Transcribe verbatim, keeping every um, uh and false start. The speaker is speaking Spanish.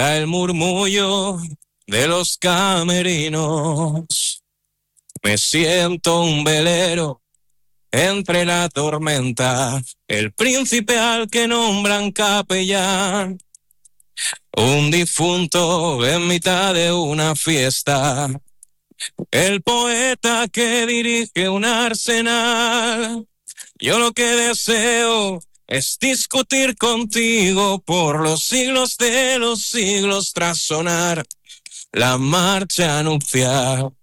el murmullo de los camerinos. Me siento un velero entre la tormenta, el príncipe al que nombran capellán, un difunto en mitad de una fiesta, el poeta que dirige un arsenal. Yo lo que deseo es discutir contigo por los siglos de los siglos tras sonar la marcha nupcial.